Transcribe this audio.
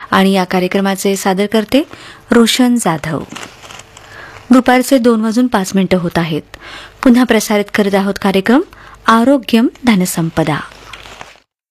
आणि या कार्यक्रमाचे सादर करते रोशन जाधव. दुपारचे 2:05 होत आहेत. पुन्हा प्रसारित करत आहोत कार्यक्रम आरोग्यम धनसंपदा.